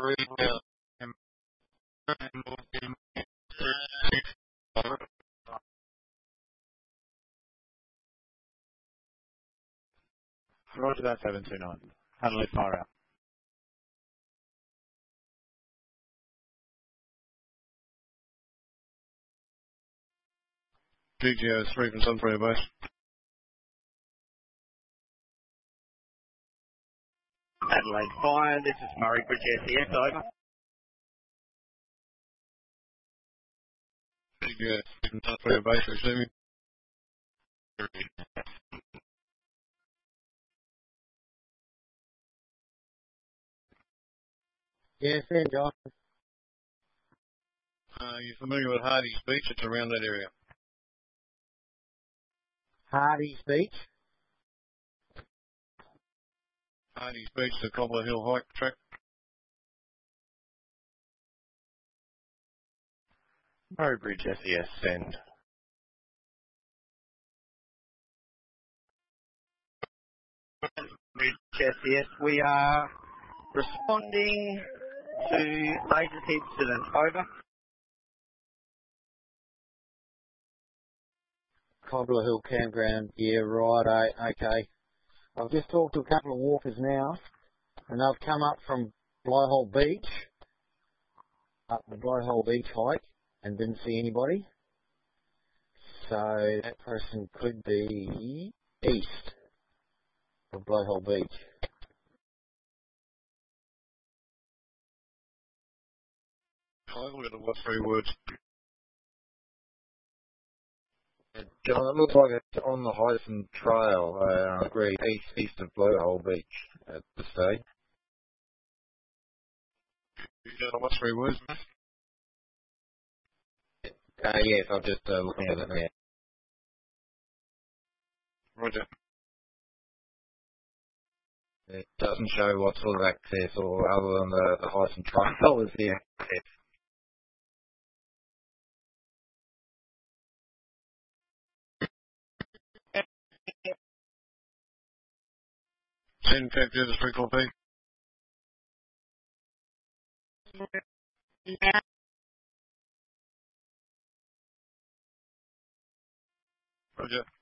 Roger that, 729. Handle it, fire out. GGO 3 from Sun Freeway Base. Adelaide Fire, this is Murray Bridge SES, over. GGO 3 from Sun Freeway Base, receiving. Yes, then, John. You're familiar with Hardy's Beach? It's around that area. Hardy's Beach? Hardy's Beach, the Cobbler Hill hike track. Murray Bridge SES, send. Bridge SES, we are responding to latest incident, over. Cobbler Hill Campground, yeah, right, okay. I've just talked to a couple of walkers now, and they've come up from Blowhole Beach, up the Blowhole Beach hike, and didn't see anybody. So that person could be east of Blowhole Beach. I've got the 3 words. John, it looks like it's on the Hyson Trail, I agree, east of Blowhole Beach at this stage. You got the 3 words, mate? Yes, I'm just looking at it now. Roger. It doesn't show what sort of access or other than the Hyson Trail is the access. Send capture the 3 copy. Roger.